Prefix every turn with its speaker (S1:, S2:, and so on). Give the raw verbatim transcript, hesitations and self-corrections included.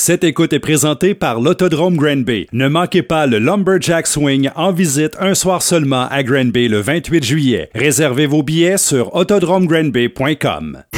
S1: Cette écoute est présentée par l'Autodrome Granby. Ne manquez pas le Lumberjack Swing en visite un soir seulement à Granby le vingt-huit juillet. Réservez vos billets sur autodrome granby point com.